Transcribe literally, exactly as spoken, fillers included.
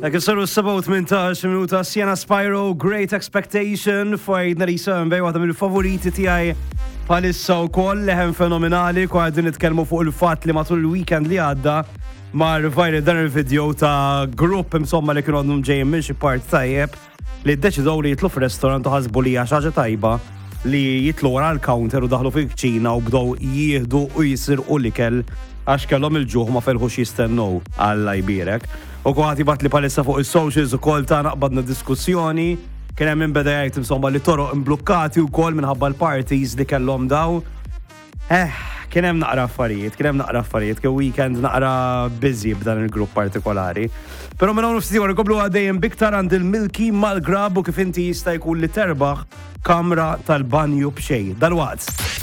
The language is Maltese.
Dak is-saru s-seba' u tmintax minuta Sienna Spyro, Great Expectation, fajdna li Sunbay, waħda mill-favoriti tiegħi bħalissa wkoll leħen fenomenali, kwa għadin nitkellmu fuq il-fatt li matul il-weekend li għadda mar viral dan il-video ta' grupp insomma li kienu għandhom ġejjin minn xi part tajjeb li ddeċidew li jitlu f'restorant u ħasbu li hija xi ħaġa tajba li jitlu wara l-counter u daħlu fil-kċina u bdew jieħdu u jisirqu l-ikel għax kellhom il-ġuħ ma felħux jistennew Alla jbierek. U kwaħat jibat li palissa fuq il-socials u kol ta' naqbadna diskussjoni, kien hemm minn beda jgħid insomma li toroq imblukkati u kol minħabba l-parties li kellhom daw. Eh, kien hemm naqra affarijiet, kien hemm naqra affarijiet, kien weekend naqra busy b'dan il-grupp partikolari. Però minn hawn ftit wara nkomplu għaddejjem biktar għand il-Milky mal-Grab u kif inti jista' jkun li terbaħ kamra tal-banju b'xejn. Dalwaqt.